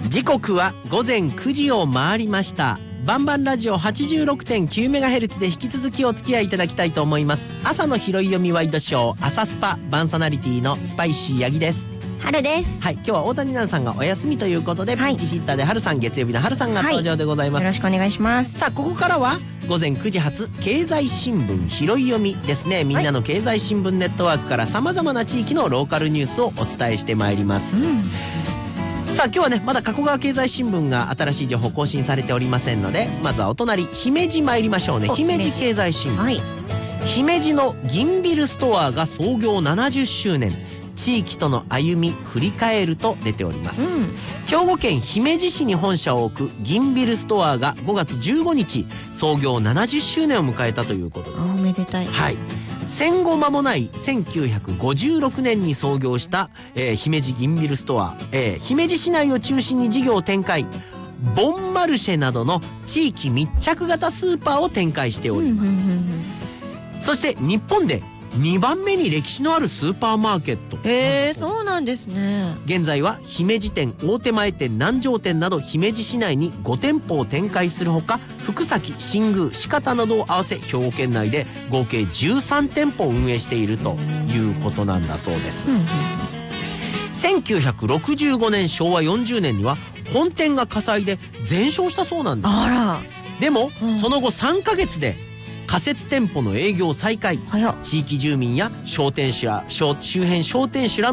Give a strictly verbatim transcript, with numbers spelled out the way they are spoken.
時刻は午前くじを回りました。バンバンラジオ はちじゅうろくてんきゅうメガヘルツ で引き続きお付き合いいただきたいと思います。朝の拾い読みワイドショー朝スパバンソナリティのスパイシーヤギです。 春です。 はい、今日は大谷奈々さんがお休みということで、 はい、 ピンチヒッターで春さん、月曜日の春さんが登場でございます、 はい、よろしくお願いします。 さあここからは午前くじ発経済新聞拾い読みですね。みんなの経済新聞ネットワークからさまざまな地域のローカルニュースをお伝えしてまいります、うん、さあ今日はねまだ加古川経済新聞が新しい情報更新されておりませんので、まずはお隣姫路参りましょうね。姫路経済新聞、はい、姫路の銀ビルストアが創業ななじゅっしゅうねん、地域との歩み振り返ると出ております、うん、兵庫県姫路市に本社を置く銀ビルストアがごがつじゅうごにち創業ななじゅっしゅうねんを迎えたということです。 あ、おめでたい。 はい、戦後間もないせんきゅうひゃくごじゅうろくねんに創業した、えー、姫路銀ビルストア、えー、姫路市内を中心に事業を展開、ボンマルシェなどの地域密着型スーパーを展開しております、うんうんうんうん、そして日本でにばんめに歴史のあるスーパーマーケット。 へー、そうなんですね。 現在は姫路店、大手前店、南城店など姫路市内にごてんぽを展開するほか、福崎、新宮、四方などを合わせ兵庫県内で合計じゅうさんてんぽを運営しているということなんだそうです、うんうん、せんきゅうひゃくろくじゅうごねんしょうわよんじゅうねんには本店が火災で全焼したそうなんです。 あら。 でも、うん、その後さんかげつで仮設店舗の営業再開、地域住民や商店主ら周辺商店主ら